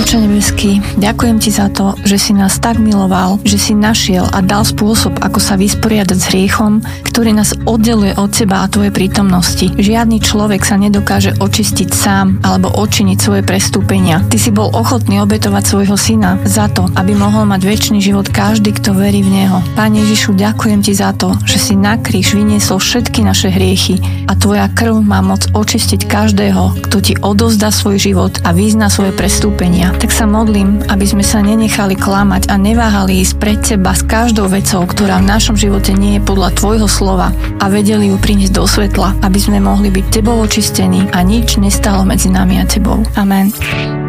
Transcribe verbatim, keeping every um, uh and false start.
Oče nebeský, ďakujem Ti za to, že si nás tak miloval, že si našiel a dal spôsob, ako sa vysporiadať s hriechom, ktorý nás oddeluje od Teba a Tvojej prítomnosti. Žiadny človek sa nedokáže očistiť sám alebo odčiniť svoje prestúpenia. Ty si bol ochotný obetovať svojho syna za to, aby mohol mať večný život každý, kto verí v Neho. Pane Ježišu, ďakujem Ti za to, že si na kríž vyniesol všetky naše hriechy a Tvoja krv má moc očistiť každého, kto Ti odovzdá svoj život a vyzná svoje prestúpenia. Tak sa modlím, aby sme sa nenechali klamať a neváhali ísť pred Teba s každou vecou, ktorá v našom živote nie je podľa Tvojho slova a vedeli ju priniesť do svetla, aby sme mohli byť Tebou očistení a nič nestalo medzi nami a Tebou. Amen.